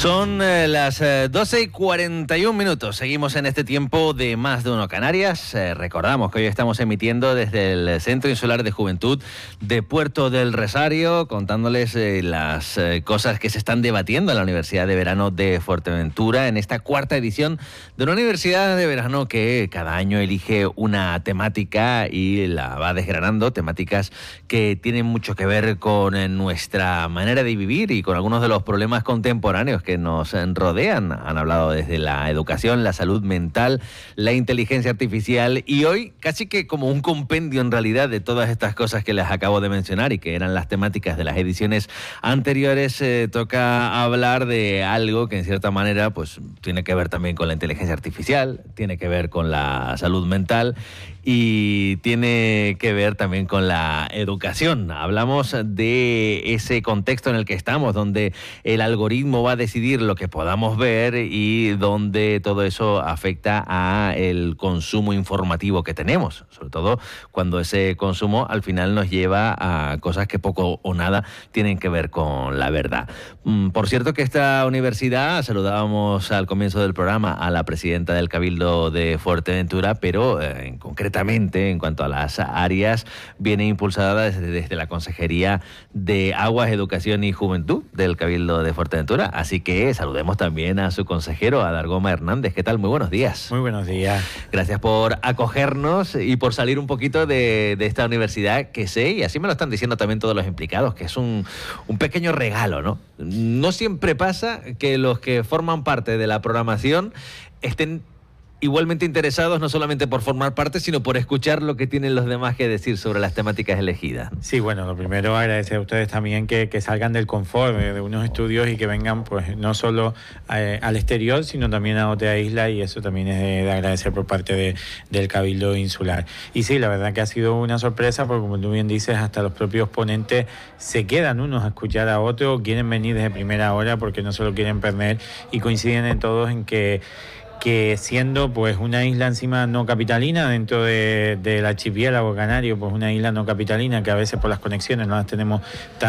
Son las 12:41. Seguimos en este tiempo de Más de Uno Canarias. Recordamos que hoy estamos emitiendo desde el Centro Insular de Juventud de Puerto del Rosario, contándoles las cosas que se están debatiendo en la Universidad de Verano de Fuerteventura en esta cuarta edición de una universidad de verano que cada año elige una temática y la va desgranando, temáticas que tienen mucho que ver con nuestra manera de vivir y con algunos de los problemas contemporáneos que nos rodean. Han hablado desde la educación, la salud mental, la inteligencia artificial y hoy casi que como un compendio en realidad de todas estas cosas que les acabo de mencionar y que eran las temáticas de las ediciones anteriores. Toca hablar de algo que en cierta manera pues tiene que ver también con la inteligencia artificial, tiene que ver con la salud mental y tiene que ver también con la educación. Hablamos de ese contexto en el que estamos, donde el algoritmo va a decidir lo que podamos ver y donde todo eso afecta a el consumo informativo que tenemos, sobre todo cuando ese consumo al final nos lleva a cosas que poco o nada tienen que ver con la verdad. Por cierto que esta universidad, saludábamos al comienzo del programa a la presidenta del Cabildo de Fuerteventura, pero concretamente en cuanto a las áreas, viene impulsada desde la Consejería de Aguas, Educación y Juventud del Cabildo de Fuerteventura. Así que saludemos también a su consejero, a Dargoma Hernández. ¿Qué tal? Muy buenos días. Muy buenos días. Gracias por acogernos y por salir un poquito de esta universidad que sé, y así me lo están diciendo también todos los implicados, que es un pequeño regalo, ¿no? No siempre pasa que los que forman parte de la programación estén igualmente interesados no solamente por formar parte, sino por escuchar lo que tienen los demás que decir sobre las temáticas elegidas. Sí, bueno, lo primero agradecer a ustedes también que salgan del confort de unos estudios y que vengan pues no solo al exterior, sino también a otra isla, y eso también es de agradecer por parte del Cabildo Insular. Y sí, la verdad que ha sido una sorpresa porque, como tú bien dices, hasta los propios ponentes se quedan unos a escuchar a otros, quieren venir desde primera hora porque no se lo quieren perder, y coinciden en todos en que siendo pues una isla encima no capitalina dentro del archipiélago canario, pues una isla no capitalina que a veces por las conexiones no las tenemos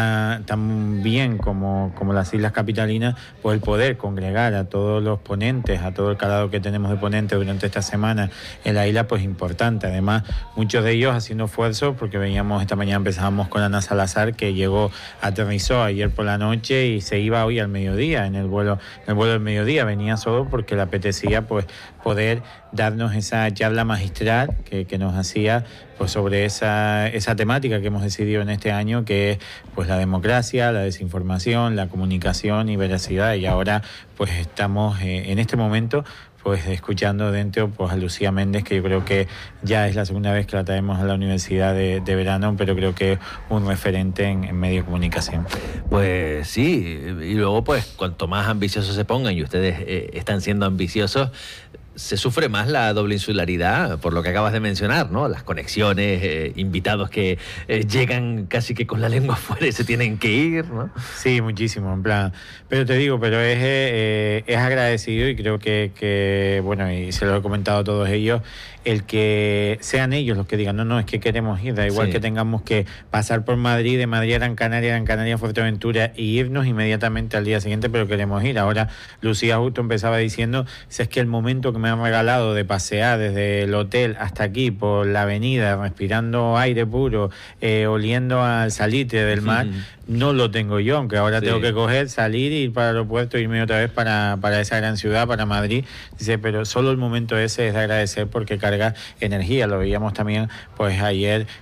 tan bien como las islas capitalinas, pues el poder congregar a todos los ponentes, a todo el calado que tenemos de ponentes durante esta semana en la isla, pues importante. Además, muchos de ellos haciendo esfuerzos, porque veíamos esta mañana, empezábamos con Ana Salazar, que aterrizó ayer por la noche y se iba hoy al mediodía, en el vuelo del mediodía, venía solo porque le apetecía pues poder darnos esa charla magistral que nos hacía pues sobre esa temática que hemos decidido en este año, que es pues la democracia, la desinformación, la comunicación y veracidad. Y ahora pues estamos en este momento pues escuchando dentro pues a Lucía Méndez, que yo creo que ya es la segunda vez que la traemos a la Universidad de Verano, pero creo que es un referente en medio de comunicación. Pues sí, y luego pues cuanto más ambiciosos se pongan, y ustedes están siendo ambiciosos, se sufre más la doble insularidad, por lo que acabas de mencionar, ¿no? Las conexiones, invitados que llegan casi que con la lengua afuera y se tienen que ir, ¿no? Sí, muchísimo, en plan. Pero te digo, es agradecido, y creo que bueno, y se lo he comentado a todos ellos, el que sean ellos los que digan, no, es que queremos ir, da igual que tengamos que pasar por Madrid, de Madrid a Gran Canaria a Fuerteventura, e irnos inmediatamente al día siguiente, pero queremos ir. Ahora Lucía justo empezaba diciendo, si es que el momento que me han regalado de pasear desde el hotel hasta aquí por la avenida, respirando aire puro, oliendo al salitre del mar, no lo tengo yo, aunque ahora tengo que salir, ir para el aeropuerto, irme otra vez para esa gran ciudad, para Madrid. Dice, pero solo el momento ese es de agradecer porque carga energía. Lo veíamos también pues ayer